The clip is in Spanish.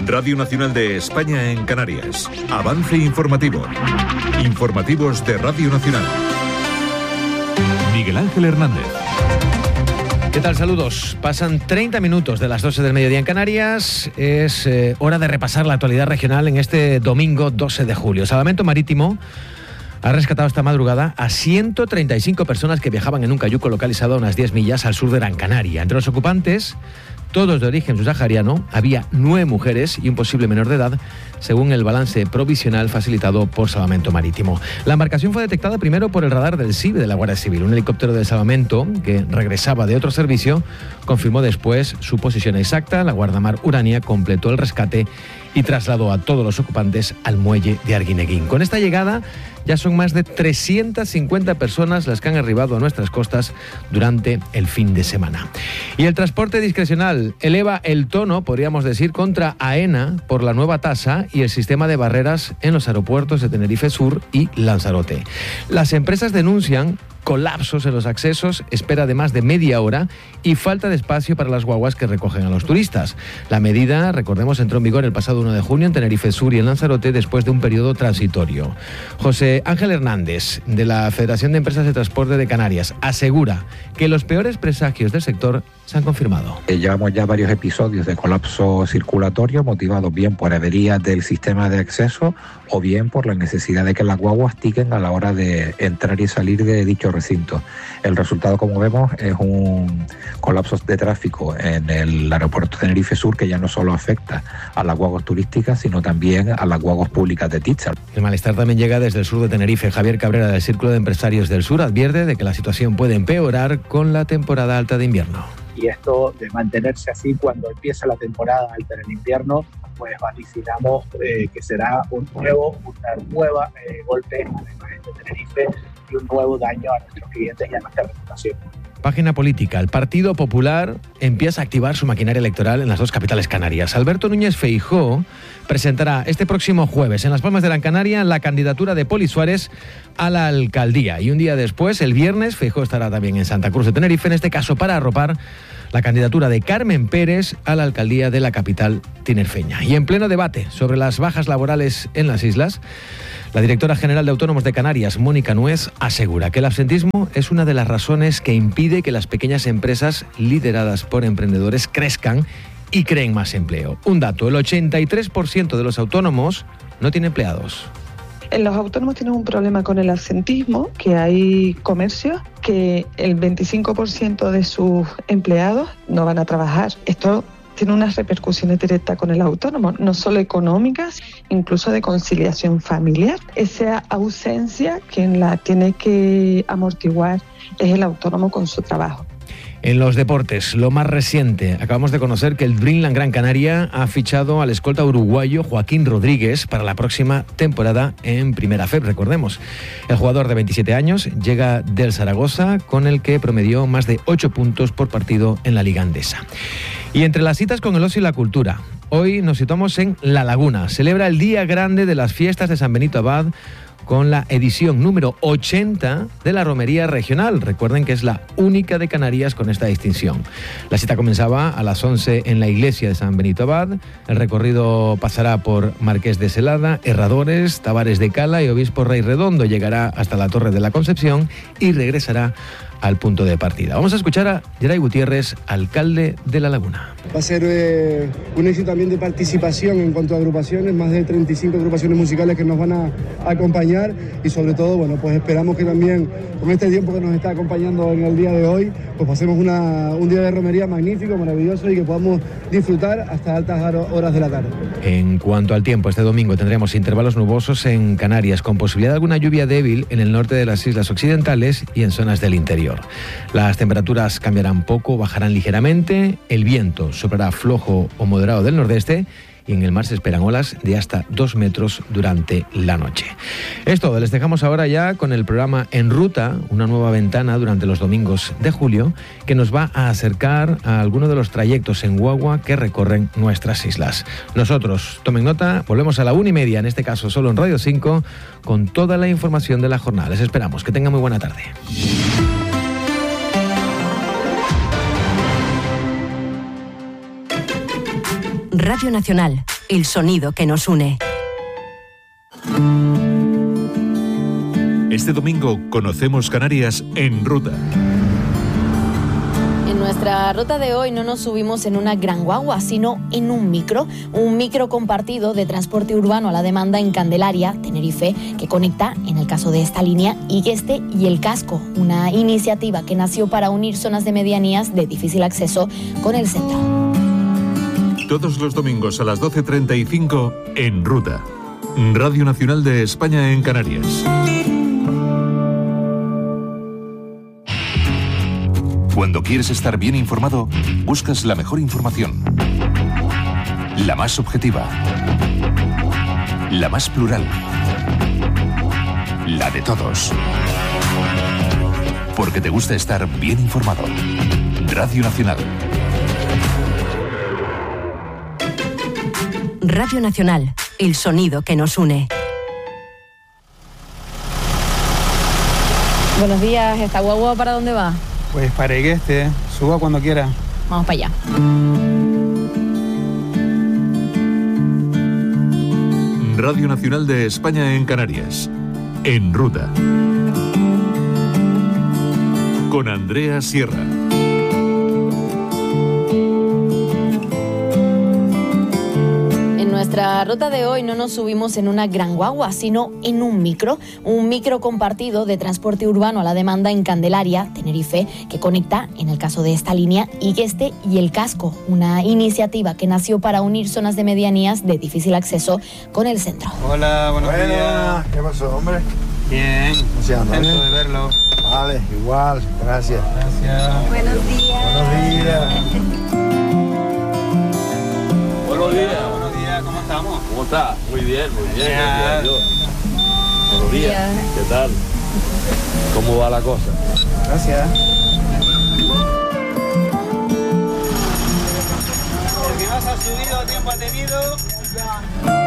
Radio Nacional de España en Canarias. Avance informativo. Informativos de Radio Nacional. Miguel Ángel Hernández. ¿Qué tal? Saludos. Pasan 30 minutos de las 12 del mediodía en Canarias. Es hora de repasar la actualidad regional en este domingo 12 de julio. Salvamento Marítimo ha rescatado esta madrugada a 135 personas que viajaban en un cayuco localizado a unas 10 millas al sur de Gran Canaria. Entre los ocupantes, todos de origen subsahariano, había 9 mujeres y un posible menor de edad, según el balance provisional facilitado por Salvamento Marítimo. La embarcación fue detectada primero por el radar del SIB de la Guardia Civil. Un helicóptero de salvamento que regresaba de otro servicio confirmó después su posición exacta. La Guardamar Urania completó el rescate y trasladó a todos los ocupantes al muelle de Arguineguín. Con esta llegada ya son más de 350 personas las que han arribado a nuestras costas durante el fin de semana. Y el transporte discrecional eleva el tono, podríamos decir, contra AENA por la nueva tasa y el sistema de barreras en los aeropuertos de Tenerife Sur y Lanzarote. Las empresas denuncian colapsos en los accesos, espera de más de media hora y falta de espacio para las guaguas que recogen a los turistas. La medida, recordemos, entró en vigor el pasado 1 de junio en Tenerife Sur y en Lanzarote después de un periodo transitorio. José Ángel Hernández, de la Federación de Empresas de Transporte de Canarias, asegura que los peores presagios del sector se han confirmado. Llevamos ya varios episodios de colapso circulatorio motivados bien por averías del sistema de acceso o bien por la necesidad de que las guaguas tiquen a la hora de entrar y salir de dicho recinto. El resultado, como vemos, es un colapso de tráfico en el aeropuerto Tenerife Sur que ya no solo afecta a las guaguas turísticas, sino también a las guaguas públicas de Tizar. El malestar también llega desde el sur de Tenerife. Javier Cabrera, del Círculo de Empresarios del Sur, advierte de que la situación puede empeorar con la temporada alta de invierno. Y esto de mantenerse así cuando empieza la temporada alta en el invierno, pues vaticinamos que será una nueva golpe a la imagen de Tenerife y un nuevo daño a nuestros clientes y a nuestra reputación. Página política. El Partido Popular empieza a activar su maquinaria electoral en las dos capitales canarias. Alberto Núñez Feijóo presentará este próximo jueves en Las Palmas de Gran Canaria la candidatura de Poli Suárez a la alcaldía. Y un día después, el viernes, Feijóo estará también en Santa Cruz de Tenerife, en este caso para arropar la candidatura de Carmen Pérez a la alcaldía de la capital tinerfeña. Y en pleno debate sobre las bajas laborales en las islas, la directora general de Autónomos de Canarias, Mónica Nuez, asegura que el absentismo es una de las razones que impide que las pequeñas empresas lideradas por emprendedores crezcan y creen más empleo. Un dato, el 83% de los autónomos no tiene empleados. Los autónomos tienen un problema con el absentismo, que hay comercios que el 25% de sus empleados no van a trabajar. Esto tiene unas repercusiones directas con el autónomo, no solo económicas, incluso de conciliación familiar. Esa ausencia, quien la tiene que amortiguar es el autónomo con su trabajo. En los deportes, lo más reciente, acabamos de conocer que el Dreamland Gran Canaria ha fichado al escolta uruguayo Joaquín Rodríguez para la próxima temporada en Primera FEP, recordemos. El jugador de 27 años llega del Zaragoza, con el que promedió más de 8 puntos por partido en la Liga Andesa. Y entre las citas con el ocio y la cultura, hoy nos situamos en La Laguna. Celebra el Día Grande de las Fiestas de San Benito Abad, con la edición número 80 de la Romería Regional. Recuerden que es la única de Canarias con esta distinción. La cita comenzaba a las 11 en la iglesia de San Benito Abad. El recorrido pasará por Marqués de Celada, Herradores, Tabares de Cala y Obispo Rey Redondo. Llegará hasta la Torre de la Concepción y regresará al punto de partida. Vamos a escuchar a Geray Gutiérrez, alcalde de La Laguna. Va a ser un éxito también de participación en cuanto a agrupaciones, más de 35 agrupaciones musicales que nos van a acompañar y sobre todo, bueno, pues esperamos que también con este tiempo que nos está acompañando en el día de hoy, pues pasemos un día de romería magnífico, maravilloso y que podamos disfrutar hasta altas horas de la tarde. En cuanto al tiempo, este domingo tendremos intervalos nubosos en Canarias con posibilidad de alguna lluvia débil en el norte de las islas occidentales y en zonas del interior. Las temperaturas cambiarán poco, bajarán ligeramente, el viento soplará flojo o moderado del nordeste y en el mar se esperan olas de hasta 2 metros durante la noche. Es todo, les dejamos ahora ya con el programa En Ruta, una nueva ventana durante los domingos de julio que nos va a acercar a algunos de los trayectos en guagua que recorren nuestras islas. Nosotros, tomen nota, volvemos a la 1:30, en este caso solo en Radio 5, con toda la información de la jornada. Les esperamos, que tengan muy buena tarde. Radio Nacional, el sonido que nos une. Este domingo conocemos Canarias en ruta. En nuestra ruta de hoy no nos subimos en una gran guagua, sino en un micro compartido de transporte urbano a la demanda en Candelaria, Tenerife, que conecta, en el caso de esta línea, Igueste y El Casco, una iniciativa que nació para unir zonas de medianías de difícil acceso con el centro. Todos los domingos a las 12:35 en ruta. Radio Nacional de España en Canarias. Cuando quieres estar bien informado, buscas la mejor información. La más objetiva. La más plural. La de todos. Porque te gusta estar bien informado. Radio Nacional. Radio Nacional, el sonido que nos une. Buenos días, ¿esta guagua para dónde va? Pues para Igueste, suba cuando quiera. Vamos para allá. Radio Nacional de España en Canarias. En ruta. Con Andrea Sierra. En nuestra ruta de hoy no nos subimos en una gran guagua, sino en un micro compartido de transporte urbano a la demanda en Candelaria, Tenerife, que conecta, en el caso de esta línea, Igueste y El Casco, una iniciativa que nació para unir zonas de medianías de difícil acceso con el centro. Hola, buenos días. ¿Qué pasó, hombre? Bien, contento de verlo. Vale, igual, gracias. Gracias. Buenos días. Buenos días. Buenos días. Buenos días, ¿cómo estamos? ¿Cómo está? Muy bien, muy bien. Genial. Buenos días. ¿Qué tal? ¿Cómo va la cosa? Gracias. El que más ha subido a tiempo ha tenido.